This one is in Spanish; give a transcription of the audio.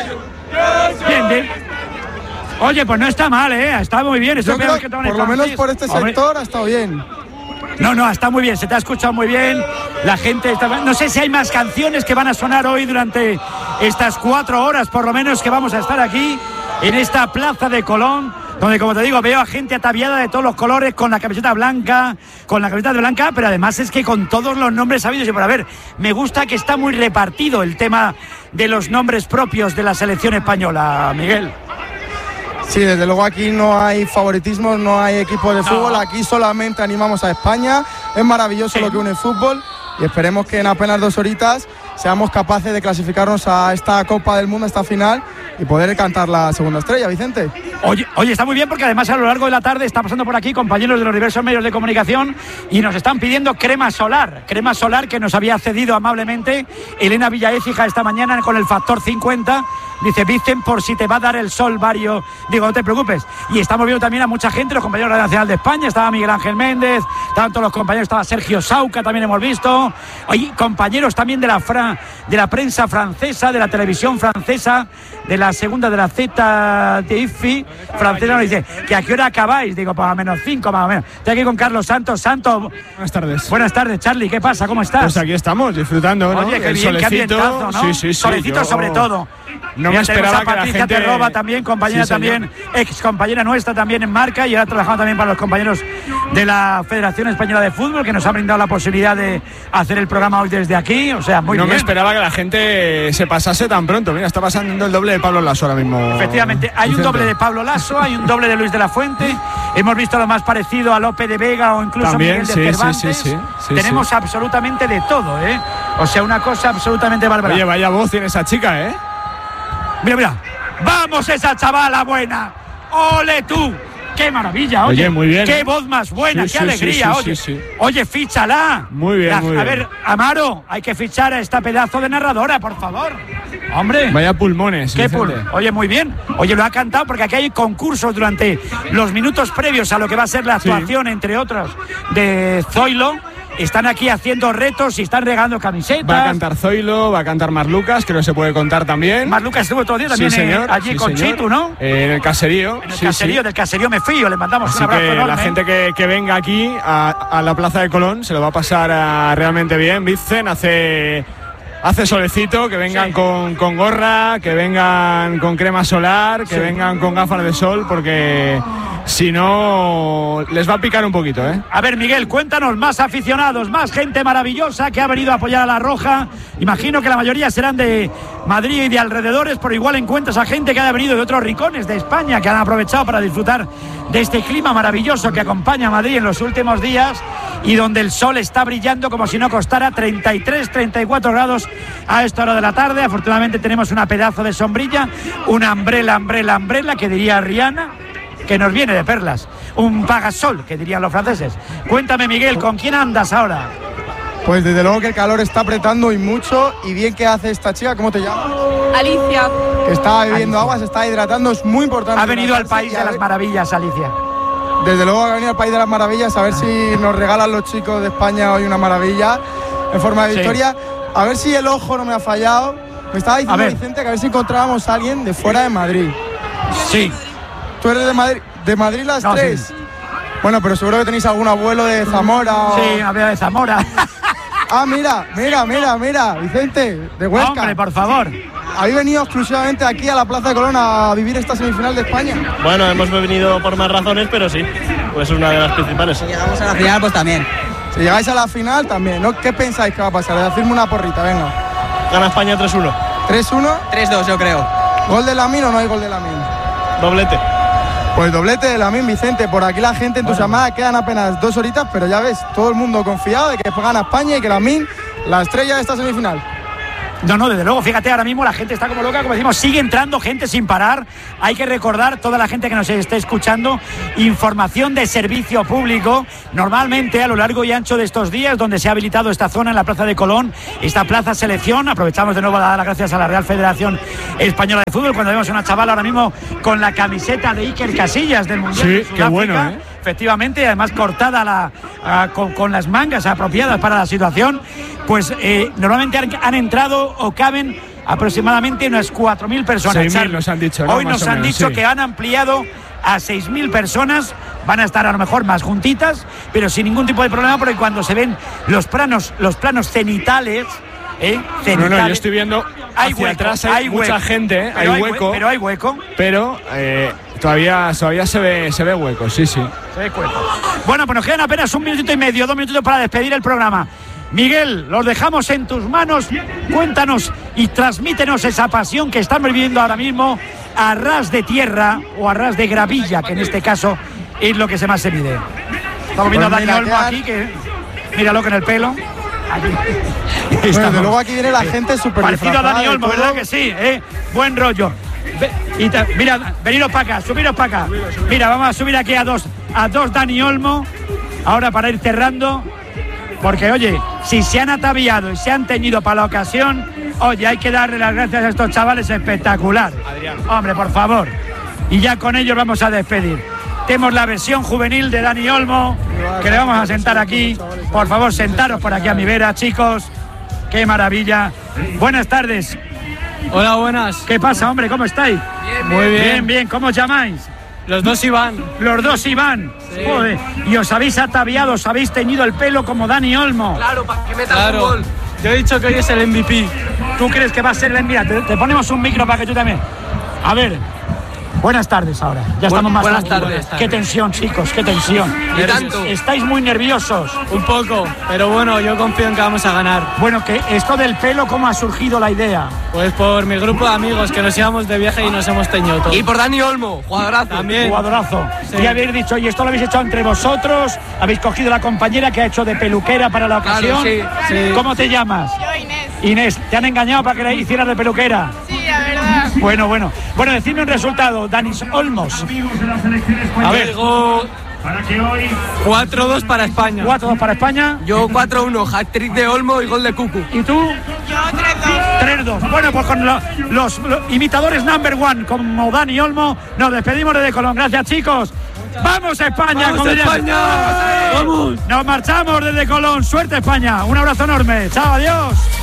Bien, bien. Oye, pues no está mal, está muy bien. Yo creo que por lo menos por este sector ha estado bien. No, está muy bien, se te ha escuchado muy bien. La gente está... No sé si hay más canciones que van a sonar hoy durante estas 4 horas, por lo menos, que vamos a estar aquí, en esta plaza de Colón, donde, como te digo, veo a gente ataviada de todos los colores, con la camiseta blanca, pero además es que con todos los nombres sabidos y por haber. Me gusta que está muy repartido el tema de los nombres propios de la selección española, Miguel. Sí, desde luego aquí no hay favoritismo, no hay equipo de fútbol, aquí solamente animamos a España. Es maravilloso lo que une el fútbol y esperemos que en apenas 2 horitas seamos capaces de clasificarnos a esta Copa del Mundo, a esta final, y poder cantar la segunda estrella, Vicente. Oye, está muy bien porque además a lo largo de la tarde está pasando por aquí compañeros de los diversos medios de comunicación y nos están pidiendo crema solar que nos había cedido amablemente Elena Villaécija esta mañana con el factor 50. Dice, Vicen, por si te va a dar el sol varios. Digo, no te preocupes. Y estamos viendo también a mucha gente, los compañeros de la Nacional de España, estaba Miguel Ángel Méndez, estaban todos los compañeros, estaba Sergio Sauca, también hemos visto. Oye, compañeros también de la prensa francesa, de la televisión francesa, de la segunda, de la ZTIFI francesa, nos dice, ¿que a qué hora acabáis? Digo, pues a -5 más o menos. Estoy aquí con Carlos Santos. Buenas tardes. Buenas tardes, Charlie, ¿qué pasa? ¿Cómo estás? Pues aquí estamos, disfrutando, ¿no? Oye, qué bien, qué ambientazo, ¿no? Sí. Solecito sobre todo. No me esperaba que la Patricia gente... Terroba también, compañera también, ex compañera nuestra también en Marca y ahora trabajando también para los compañeros de la Federación Española de Fútbol, que nos ha brindado la posibilidad de hacer el programa hoy desde aquí, o sea, muy bien. No me esperaba que la gente se pasase tan pronto. Mira, está pasando el doble de Pablo Laso ahora mismo. Efectivamente, hay un doble de Pablo Laso, hay un doble de Luis de la Fuente, hemos visto lo más parecido a Lope de Vega o incluso también, Miguel de Cervantes. Sí, tenemos absolutamente de todo, o sea, una cosa absolutamente bárbara. Oye, vaya voz tiene esa chica, Mira, vamos esa chavala buena, ole tú, qué maravilla, oye muy bien, qué voz más buena, qué alegría, oye, fíchala. Muy bien, muy bien. A ver, Amaro, hay que fichar a esta pedazo de narradora, por favor, hombre. Vaya pulmones. Oye, muy bien, oye, lo ha cantado porque aquí hay concursos durante los minutos previos a lo que va a ser la actuación, entre otros, de Zoilo. Están aquí haciendo retos y están regalando camisetas. Va a cantar Zoilo, va a cantar Mar Lucas, que no se puede contar también. Mar Lucas estuvo todo el día también allí con señor. Chitu, ¿no? En el caserío. Del caserío me fío, le mandamos así un abrazo que enorme. La gente que venga aquí a la Plaza de Colón se lo va a pasar realmente bien. Vicen hace solecito, que vengan con gorra, que vengan con crema solar, que vengan con gafas de sol, porque si no les va a picar un poquito, A ver, Miguel, cuéntanos, más aficionados, más gente maravillosa que ha venido a apoyar a la Roja. Imagino que la mayoría serán de Madrid y de alrededores, pero igual encuentras a gente que ha venido de otros rincones de España, que han aprovechado para disfrutar de este clima maravilloso que acompaña a Madrid en los últimos días y donde el sol está brillando como si no costara 33, 34 grados a esta hora de la tarde. Afortunadamente tenemos una pedazo de sombrilla, una umbrella, que diría Rihanna, que nos viene de perlas, un pagasol, que dirían los franceses. Cuéntame, Miguel, ¿con quién andas ahora? Pues desde luego que el calor está apretando y mucho, y bien que hace esta chica. ¿Cómo te llamas? Alicia. Que está bebiendo agua, se está hidratando, es muy importante. Ha venido al país de las maravillas, Alicia. Desde luego ha venido al país de las maravillas, a ver si nos regalan los chicos de España hoy una maravilla en forma de victoria. A ver si el ojo no me ha fallado. Me estaba diciendo Vicente que a ver si encontrábamos a alguien de fuera de Madrid. Sí. ¿Tú eres de Madrid las 3? Sí. Bueno, pero seguro que tenéis algún abuelo de Zamora. Sí, había de Zamora. Ah, mira, Vicente, de Huesca. Hombre, por favor. ¿Habéis venido exclusivamente aquí a la Plaza de Colón a vivir esta semifinal de España? Bueno, hemos venido por más razones, pero sí, pues es una de las principales. Si llegamos a la final, pues también. Si llegáis a la final, también, ¿no? ¿Qué pensáis que va a pasar? Decirme una porrita, venga. Gana España 3-1. ¿3-1? 3-2, yo creo. ¿Gol de Lamine o no hay gol de Lamine? Doblete. Pues doblete de Lamine, Vicente. Por aquí la gente entusiasmada, quedan apenas 2 horitas, pero ya ves, todo el mundo confiado de que gana España y que Lamine, la estrella de esta semifinal. No, desde luego, fíjate, ahora mismo la gente está como loca, como decimos, sigue entrando gente sin parar. Hay que recordar, toda la gente que nos esté escuchando, información de servicio público. Normalmente a lo largo y ancho de estos días, donde se ha habilitado esta zona en la Plaza de Colón, esta Plaza Selección, aprovechamos de nuevo a dar las gracias a la Real Federación Española de Fútbol, cuando vemos una chavala ahora mismo con la camiseta de Iker Casillas del Mundial de Sudáfrica. Qué bueno, Efectivamente, además cortada con las mangas apropiadas para la situación. Pues normalmente han entrado o caben aproximadamente unas 4.000 personas. 6.000 nos han dicho, ¿no? Hoy nos han dicho que han ampliado a 6.000 personas, van a estar a lo mejor más juntitas, pero sin ningún tipo de problema, porque cuando se ven los planos cenitales, No, yo estoy viendo hay hacia hueco, atrás, hay mucha hueco, gente, pero hay hueco. Pero hay hueco. Pero todavía se ve hueco, sí. Se ve hueco. Bueno, pues nos quedan apenas 1 minutito y medio, 2 minutitos para despedir el programa. Miguel, los dejamos en tus manos. Cuéntanos y transmítenos esa pasión que estamos viviendo ahora mismo a ras de tierra o a ras de gravilla, que en este caso es lo que se más se mide. Estamos viendo a Dani Olmo aquí, que míralo con el pelo. Bueno, desde luego aquí viene la gente súper parecido a Dani Olmo, ¿verdad que sí? Buen rollo. Mira, veniros para acá, subiros para acá. Mira, vamos a subir aquí a dos Dani Olmo, ahora para ir cerrando, porque oye, si se han ataviado y se han teñido para la ocasión, oye, hay que darle las gracias a estos chavales, espectacular. Adrián. Hombre, por favor. Y ya con ellos vamos a despedir. Tenemos la versión juvenil de Dani Olmo, que le vamos a sentar aquí. Por favor, sentaros por aquí a mi vera, chicos. ¡Qué maravilla! Buenas tardes. Hola, buenas. ¿Qué pasa, hombre? ¿Cómo estáis? Muy bien. Bien. ¿Cómo os llamáis? Los dos Iván. Los dos Iván. Sí. Joder. Y os habéis ataviado, os habéis teñido el pelo como Dani Olmo. Claro, para que metas un gol. Yo he dicho que hoy es el MVP. ¿Tú crees que va a ser el MVP? Te ponemos un micro para que tú también. A ver. Buenas tardes ahora. Ya estamos más buenas tardes. Qué tensión, chicos, qué tensión. ¿Y tanto? Estáis muy nerviosos. Un poco, pero bueno, yo confío en que vamos a ganar. Bueno, que esto del pelo, ¿cómo ha surgido la idea? Pues por mi grupo de amigos, que nos íbamos de viaje y nos hemos teñido todos. Y por Dani Olmo, jugadorazo. También. Jugadorazo. Sí. Y habéis dicho, y esto lo habéis hecho entre vosotros, habéis cogido la compañera que ha hecho de peluquera para la ocasión. Claro, sí. ¿Cómo te llamas? Yo, Inés. Inés, ¿te han engañado para que la hicieras de peluquera? Sí, la verdad. Bueno, decidme un resultado, Dani Olmos. A ver, 4-2 para España. 4-2 para España. Yo 4-1, hat-trick de Olmo y gol de Cucu. ¿Y tú? Yo 3-2. 3-2. Bueno, pues con los imitadores number one como Dani Olmo, nos despedimos desde Colón. Gracias, chicos. ¡Vamos a España! ¡Vamos a España! ¡Vamos! Nos marchamos desde Colón. ¡Suerte, España! Un abrazo enorme. ¡Chao, adiós!